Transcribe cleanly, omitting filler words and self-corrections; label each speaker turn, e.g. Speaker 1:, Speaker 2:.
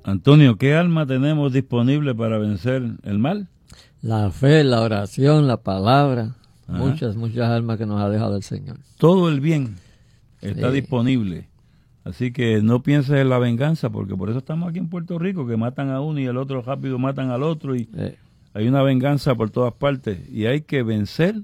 Speaker 1: Antonio, ¿qué arma tenemos disponible para vencer el mal?
Speaker 2: La fe, la oración, la palabra,
Speaker 1: Ajá.
Speaker 2: muchas almas que nos ha dejado el Señor.
Speaker 1: Todo el bien está
Speaker 2: Sí.
Speaker 1: disponible. Así que no pienses en la venganza, porque por eso estamos aquí en Puerto Rico, que matan a uno y el otro rápido matan al otro, y hay una venganza por todas partes. Y hay que vencer